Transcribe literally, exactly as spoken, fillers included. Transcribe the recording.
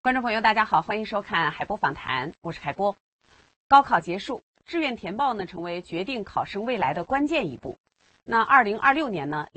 观众朋友，大家好，欢迎收看海波访谈，我是海波。高考结束，志愿填报呢成为决定考生未来的关键一步。那二零二六年呢，